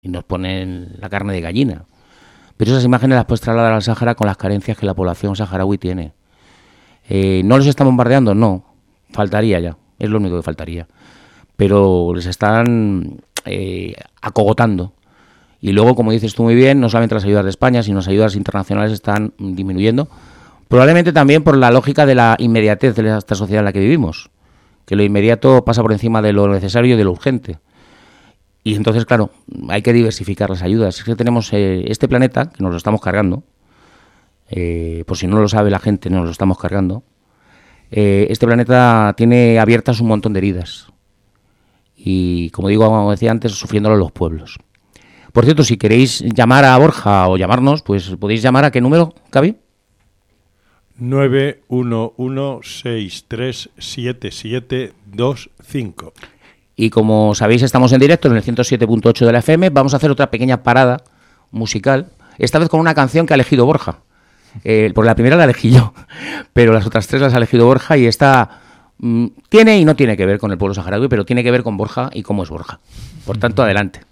y nos ponen la carne de gallina. Pero esas imágenes las puedes trasladar al Sáhara con las carencias que la población saharaui tiene. ¿No los están bombardeando? No, faltaría ya, es lo único que faltaría. Pero les están acogotando. Y luego, como dices tú muy bien, no solamente las ayudas de España, sino las ayudas internacionales están disminuyendo. Probablemente también por la lógica de la inmediatez de esta sociedad en la que vivimos. Que lo inmediato pasa por encima de lo necesario y de lo urgente. Y entonces, claro, hay que diversificar las ayudas. Es que tenemos este planeta, que nos lo estamos cargando, por si no lo sabe la gente, nos lo estamos cargando. Este planeta tiene abiertas un montón de heridas. Y, como digo, como decía antes, sufriéndolo los pueblos. Por cierto, si queréis llamar a Borja o llamarnos, pues podéis llamar ¿a qué número, Cavi? 911-637725. Y como sabéis, estamos en directo en el 107.8 de la FM. Vamos a hacer otra pequeña parada musical, esta vez con una canción que ha elegido Borja. Porque la primera la elegí yo, pero las otras tres las ha elegido Borja, y esta tiene y no tiene que ver con el pueblo saharaui, pero tiene que ver con Borja y cómo es Borja. Por tanto, adelante.